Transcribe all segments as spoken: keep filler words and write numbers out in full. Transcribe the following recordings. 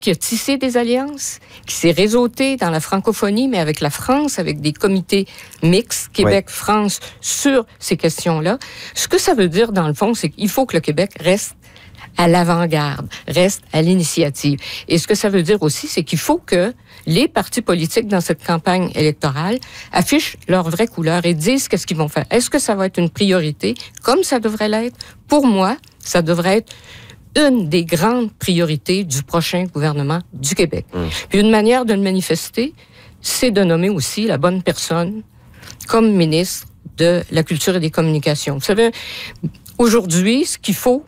qui a tissé des alliances, qui s'est réseauté dans la francophonie, mais avec la France, avec des comités mixtes, Québec-France, oui. sur ces questions-là. Ce que ça veut dire, dans le fond, c'est qu'il faut que le Québec reste à l'avant-garde, reste à l'initiative. Et ce que ça veut dire aussi, c'est qu'il faut que les partis politiques dans cette campagne électorale affichent leur vraie couleur et disent qu'est-ce qu'ils vont faire. Est-ce que ça va être une priorité, comme ça devrait l'être? Pour moi, ça devrait être une des grandes priorités du prochain gouvernement du Québec. Mmh. Puis une manière de le manifester, c'est de nommer aussi la bonne personne comme ministre de la Culture et des Communications. Vous savez, aujourd'hui, ce qu'il faut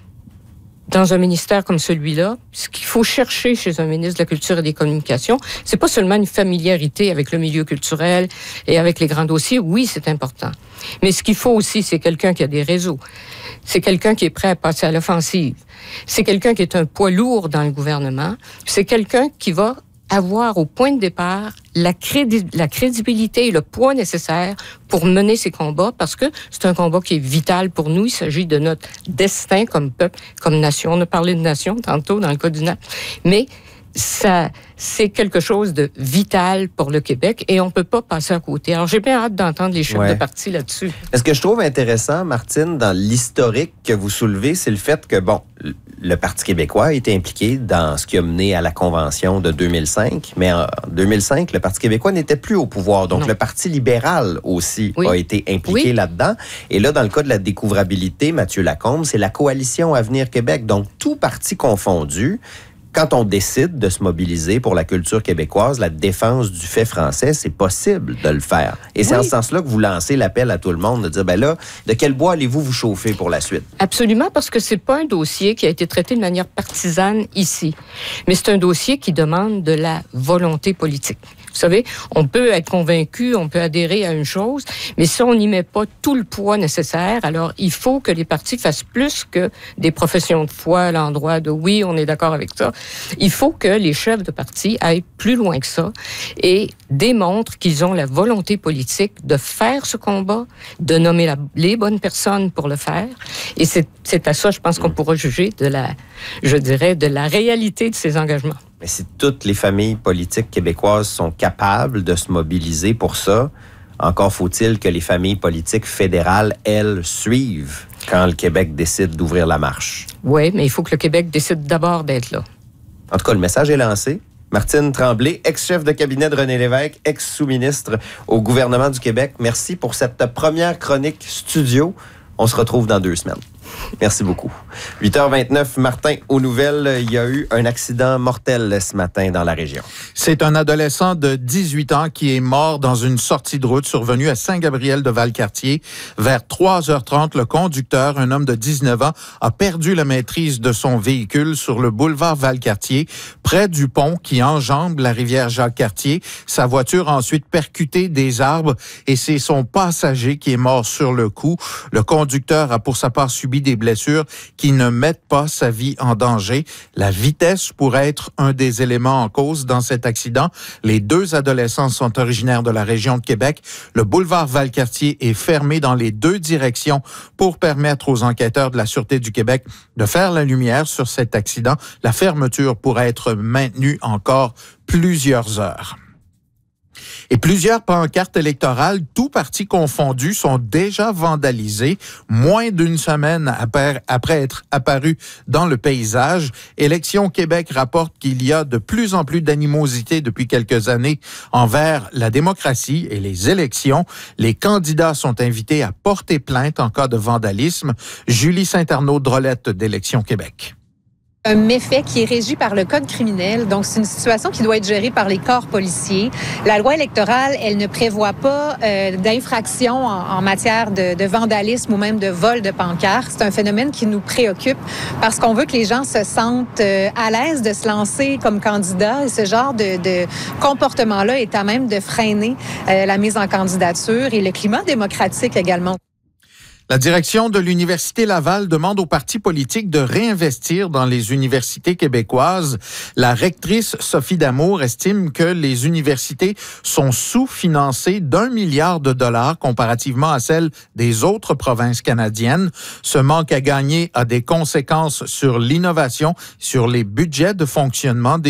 dans un ministère comme celui-là, ce qu'il faut chercher chez un ministre de la Culture et des Communications, c'est pas seulement une familiarité avec le milieu culturel et avec les grands dossiers. Oui, c'est important. Mais ce qu'il faut aussi, c'est quelqu'un qui a des réseaux. C'est quelqu'un qui est prêt à passer à l'offensive. C'est quelqu'un qui est un poids lourd dans le gouvernement. C'est quelqu'un qui va avoir au point de départ la, crédi- la crédibilité et le poids nécessaire pour mener ces combats, parce que c'est un combat qui est vital pour nous. Il s'agit de notre destin comme peuple, comme nation. On a parlé de nation tantôt dans le cas du N A P. Mais ça, c'est quelque chose de vital pour le Québec et on ne peut pas passer à côté. Alors, j'ai bien hâte d'entendre les chefs ouais. de parti là-dessus. Ce que je trouve intéressant, Martine, dans l'historique que vous soulevez, c'est le fait que, bon, le Parti québécois a été impliqué dans ce qui a mené à la Convention de deux mille cinq, mais en deux mille cinq, le Parti québécois n'était plus au pouvoir. Donc, non. le Parti libéral aussi oui. a été impliqué oui. là-dedans. Et là, dans le cas de la découvrabilité, Mathieu Lacombe, c'est la Coalition Avenir Québec. Donc, tout parti confondu, quand on décide de se mobiliser pour la culture québécoise, la défense du fait français, c'est possible de le faire. Et oui. c'est en ce sens-là que vous lancez l'appel à tout le monde de dire, ben là, de quel bois allez-vous vous chauffer pour la suite? Absolument, parce que c'est pas un dossier qui a été traité de manière partisane ici, mais c'est un dossier qui demande de la volonté politique. Vous savez, on peut être convaincu, on peut adhérer à une chose, mais si on n'y met pas tout le poids nécessaire, alors il faut que les partis fassent plus que des professions de foi à l'endroit de oui, on est d'accord avec ça. Il faut que les chefs de parti aillent plus loin que ça et démontrent qu'ils ont la volonté politique de faire ce combat, de nommer la, les bonnes personnes pour le faire. Et c'est, c'est à ça, je pense, qu'on pourra juger de la, je dirais, de la réalité de ces engagements. Mais si toutes les familles politiques québécoises sont capables de se mobiliser pour ça, encore faut-il que les familles politiques fédérales, elles, suivent quand le Québec décide d'ouvrir la marche. Oui, mais il faut que le Québec décide d'abord d'être là. En tout cas, le message est lancé. Martine Tremblay, ex-chef de cabinet de René Lévesque, ex-sous-ministre au gouvernement du Québec. Merci pour cette première chronique studio. On se retrouve dans deux semaines. Merci beaucoup. huit heures vingt-neuf, Martin, aux nouvelles, il y a eu un accident mortel ce matin dans la région. C'est un adolescent de dix-huit ans qui est mort dans une sortie de route survenue à Saint-Gabriel-de-Valcartier. Vers trois heures trente, le conducteur, un homme de dix-neuf ans, a perdu la maîtrise de son véhicule sur le boulevard Valcartier, près du pont qui enjambe la rivière Jacques-Cartier. Sa voiture a ensuite percuté des arbres et c'est son passager qui est mort sur le coup. Le conducteur a pour sa part subi des blessures qui ne mettent pas sa vie en danger. La vitesse pourrait être un des éléments en cause dans cet accident. Les deux adolescents sont originaires de la région de Québec. Le boulevard Valcartier est fermé dans les deux directions pour permettre aux enquêteurs de la Sûreté du Québec de faire la lumière sur cet accident. La fermeture pourrait être maintenue encore plusieurs heures. Et plusieurs pancartes électorales, tous partis confondus, sont déjà vandalisées moins d'une semaine après, après être apparues dans le paysage. Élections Québec rapporte qu'il y a de plus en plus d'animosité depuis quelques années envers la démocratie et les élections. Les candidats sont invités à porter plainte en cas de vandalisme. Julie Saint-Arnaud-Drolette d'Élections Québec. Un méfait qui est régi par le code criminel. Donc, c'est une situation qui doit être gérée par les corps policiers. La loi électorale, elle ne prévoit pas euh, d'infraction en, en matière de, de vandalisme ou même de vol de pancartes. C'est un phénomène qui nous préoccupe parce qu'on veut que les gens se sentent euh, à l'aise de se lancer comme candidat. Et ce genre de, de comportement-là est à même de freiner euh, la mise en candidature et le climat démocratique également. La direction de l'Université Laval demande aux partis politiques de réinvestir dans les universités québécoises. La rectrice Sophie Damour estime que les universités sont sous-financées d'un milliard de dollars comparativement à celles des autres provinces canadiennes. Ce manque à gagner a des conséquences sur l'innovation, sur les budgets de fonctionnement des